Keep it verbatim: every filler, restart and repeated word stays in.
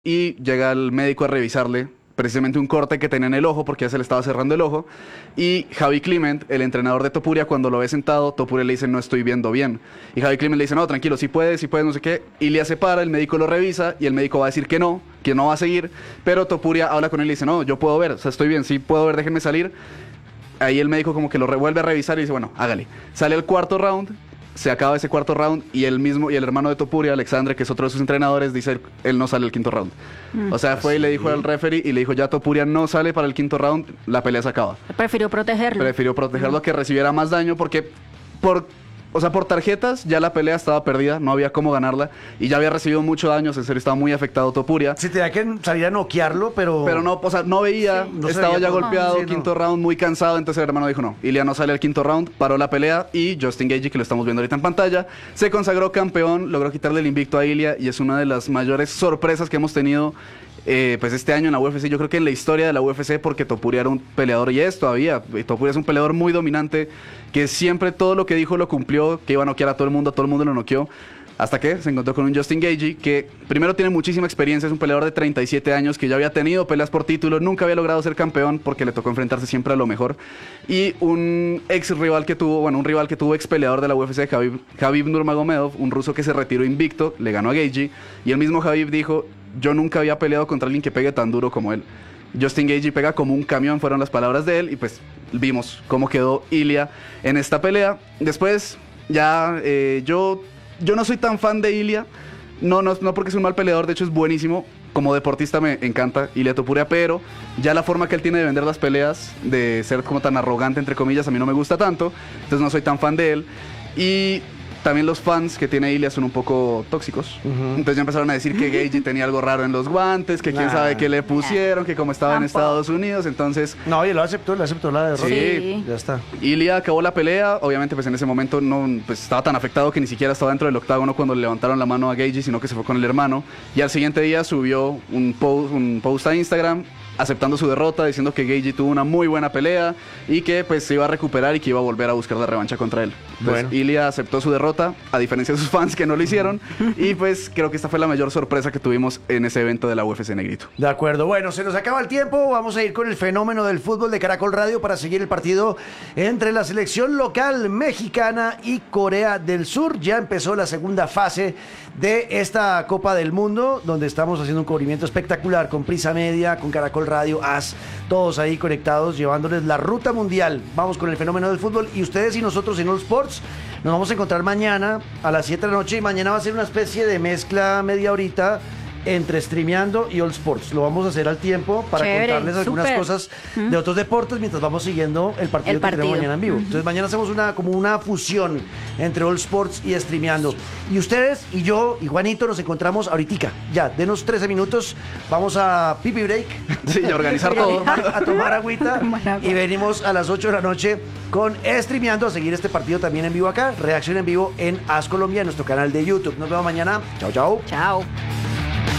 y llega el médico a revisarle precisamente un corte que tenía en el ojo porque ya se le estaba cerrando el ojo, y Javi Climent, el entrenador de Topuria, cuando lo ve sentado, Topuria le dice no estoy viendo bien, y Javi Climent le dice no, tranquilo, sí puedes, sí puedes, no sé qué. Ilia se para, el médico lo revisa y el médico va a decir que no, que no va a seguir, pero Topuria habla con él y dice no, yo puedo ver, o sea, estoy bien, sí puedo ver, déjenme salir. Ahí el médico como que lo revuelve a revisar y dice bueno, hágale. Sale el cuarto round, se acaba ese cuarto round y el mismo y el hermano de Topuria, Alexandre, que es otro de sus entrenadores, dice él no sale el quinto round. Mm. O sea, fue y le dijo al referee y le dijo ya Topuria no sale para el quinto round, la pelea se acaba. Prefirió protegerlo. Prefirió protegerlo a que recibiera más daño porque por o sea, por tarjetas ya la pelea estaba perdida, no había cómo ganarla y ya había recibido mucho daño, en serio estaba muy afectado Topuria. Sí, tenía que salir a noquearlo, pero... Pero no, o sea, no veía, sí, no estaba ya golpeado, sí, golpeado, quinto no. round, muy cansado, entonces el hermano dijo no, Ilia no sale al quinto round, paró la pelea y Justin Gaethje, que lo estamos viendo ahorita en pantalla, se consagró campeón, logró quitarle el invicto a Ilia y es una de las mayores sorpresas que hemos tenido Eh, pues este año en la U F C, yo creo que en la historia de la U F C, porque Topuria era un peleador y es todavía, Topuria es un peleador muy dominante, que siempre todo lo que dijo lo cumplió, que iba a noquear a todo el mundo, a todo el mundo lo noqueó, hasta que se encontró con un Justin Gaethje que primero tiene muchísima experiencia, es un peleador de treinta y siete años que ya había tenido peleas por título, nunca había logrado ser campeón porque le tocó enfrentarse siempre a lo mejor, y un ex rival que tuvo, bueno, un rival que tuvo ex peleador de la U F C, Khabib, Khabib Nurmagomedov, un ruso que se retiró invicto, le ganó a Gaethje, y el mismo Khabib dijo yo nunca había peleado contra alguien que pegue tan duro como él. Justin Gaethje pega como un camión, fueron las palabras de él, y pues vimos cómo quedó Ilia en esta pelea. Después, ya, eh, yo, yo no soy tan fan de Ilia, no, no, no porque es un mal peleador, de hecho es buenísimo. Como deportista me encanta Ilia Topuria, pero ya la forma que él tiene de vender las peleas, de ser como tan arrogante, entre comillas, a mí no me gusta tanto, entonces no soy tan fan de él. Y también los fans que tiene Ilia son un poco tóxicos. Uh-huh. Entonces ya empezaron a decir que Gaethje tenía algo raro en los guantes, que quién nah. sabe qué le pusieron, que como estaba Tampoco. en Estados Unidos, entonces... No, oye, lo aceptó, lo aceptó la derrota. Sí, ya está. Ilia acabó la pelea, obviamente pues en ese momento no pues, estaba tan afectado que ni siquiera estaba dentro del octágono cuando le levantaron la mano a Gaethje, sino que se fue con el hermano. Y al siguiente día subió un post, un post a Instagram aceptando su derrota, diciendo que Gaethje tuvo una muy buena pelea y que pues se iba a recuperar y que iba a volver a buscar la revancha contra él. Entonces, bueno. Ilia aceptó su derrota, a diferencia de sus fans que no lo hicieron, y pues creo que esta fue la mayor sorpresa que tuvimos en ese evento de la U F C, Negrito. De acuerdo, bueno, se nos acaba el tiempo, vamos a ir con el fenómeno del fútbol de Caracol Radio para seguir el partido entre la selección local mexicana y Corea del Sur. Ya empezó la segunda fase de esta Copa del Mundo, donde estamos haciendo un cubrimiento espectacular con Prisa Media, con Caracol Radio, A S, todos ahí conectados, llevándoles la ruta mundial. Vamos con el fenómeno del fútbol y ustedes y nosotros en All Sports nos vamos a encontrar mañana a las siete de la noche y mañana va a ser una especie de mezcla media horita entre Streameando y All Sports. Lo vamos a hacer al tiempo para Chévere, contarles algunas super. cosas ¿Mm? de otros deportes mientras vamos siguiendo el partido, el partido. que tenemos mañana en vivo. ¿Mm? Entonces mañana hacemos una como una fusión entre All Sports y Streameando. Y ustedes y yo y Juanito nos encontramos ahorita. Ya, denos trece minutos, vamos a pipi break. Sí, a organizar todo. A tomar agüita y venimos a las ocho de la noche con Streameando a seguir este partido también en vivo acá. Reacción en vivo en A S Colombia, en nuestro canal de YouTube. Nos vemos mañana. Chao, chao. Chao.